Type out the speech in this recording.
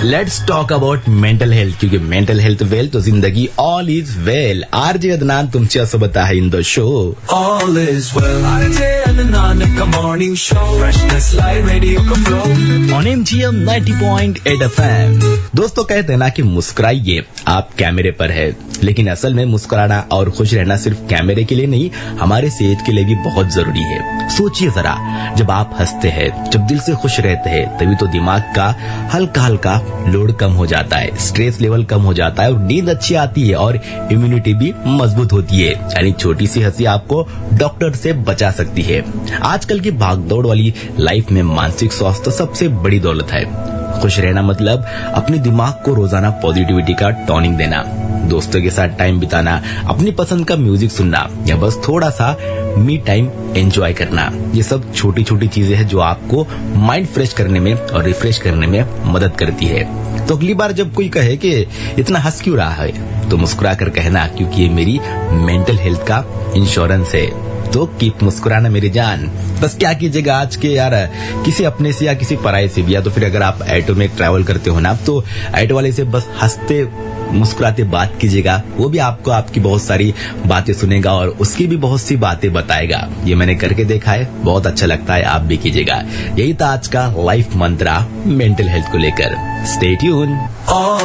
Let's talk about mental health, क्योंकि mental health well तो जिंदगी all is well. RJ Adnan तुमच्यासोबत आहे in the show. All is well. RJ Anand का morning show. Freshness like radio का flow. On MGM 90.8 FM. दोस्तों कहते हैं ना कि मुस्कुराइए, आप कैमरे पर है, लेकिन असल में मुस्कुराना और खुश रहना सिर्फ कैमरे के लिए नहीं, हमारे सेहत के लिए भी बहुत जरूरी है. सोचिए जरा, जब आप हंसते हैं, जब दिल से खुश रहते हैं, तभी तो दिमाग का हल्का हल्का लोड कम हो जाता है, स्ट्रेस लेवल कम हो जाता है और नींद अच्छी आती है और इम्यूनिटी भी मजबूत होती है. यानी छोटी सी हंसी आपको डॉक्टर से बचा सकती है. आजकल की भागदौड़ वाली लाइफ में मानसिक स्वास्थ्य सबसे बड़ी दौलत है. खुश रहना मतलब अपने दिमाग को रोजाना पॉजिटिविटी का टॉनिक देना, दोस्तों के साथ टाइम बिताना, अपनी पसंद का म्यूजिक सुनना या बस थोड़ा सा मी टाइम एंजॉय करना. ये सब छोटी छोटी चीजें हैं जो आपको माइंड फ्रेश करने में और रिफ्रेश करने में मदद करती है. तो अगली बार जब कोई कहे कि इतना हंस क्यों रहा है, तो मुस्कुरा कर कहना क्योंकि ये मेरी मेंटल हेल्थ का इंश्योरेंस है. तो कीप मुस्कुराना मेरी जान. बस क्या कीजिएगा आज के यार, किसी अपने से या किसी पराये से भी, या तो फिर अगर आप ऑटो में ट्रैवल करते हो ना, तो ऑटो वाले से बस हंसते मुस्कुराते बात कीजिएगा. वो भी आपको आपकी बहुत सारी बातें सुनेगा और उसकी भी बहुत सी बातें बताएगा. ये मैंने करके देखा है, बहुत अच्छा लगता है, आप भी कीजिएगा. यही था आज का लाइफ मंत्रा मेंटल हेल्थ को लेकर. Stay tune. All